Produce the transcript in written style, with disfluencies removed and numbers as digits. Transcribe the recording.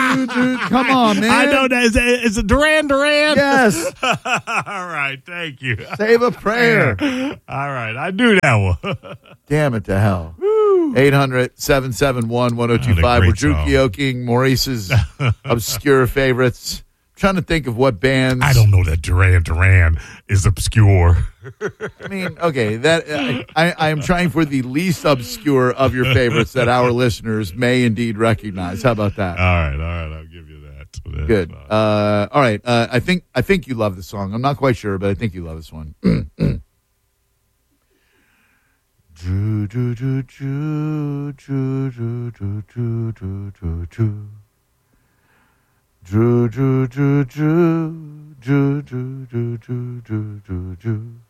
Come on, man. I know that. Is it Duran Duran? Yes. All right. Thank you. Save a prayer. All right. I knew that one. Damn it to hell. 800-771-1025. We're Drew Keoking, Maurice's obscure favorites. I'm trying to think of what bands. I don't know that Duran Duran is obscure. I mean, okay, that I am trying for the least obscure of your favorites that our listeners may indeed recognize. How about that? All right, I'll give you that. Good. All right. I think you love the song. I'm not quite sure, but I think you love this one. Drew, Drew, Drew, Drew, Drew, Drew, Drew, Drew, Drew, Drew. Drew, Drew, Drew, Drew, Drew, Drew, Drew, Drew, Drew, Drew, Drew.